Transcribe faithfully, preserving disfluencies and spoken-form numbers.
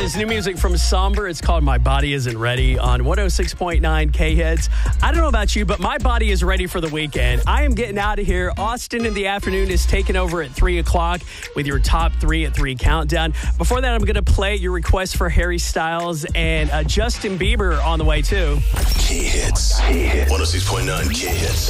That is new music from Somber. It's called My Body Isn't Ready on one oh six point nine K-Hits. I don't know about you, but my body is ready for the weekend. I am getting out of here. Austin in the afternoon is taking over at three o'clock with your top three at three countdown. Before that, I'm going to play your request for Harry Styles and uh, Justin Bieber on the way, too. K-Hits. K-Hits. one oh six point nine K-Hits.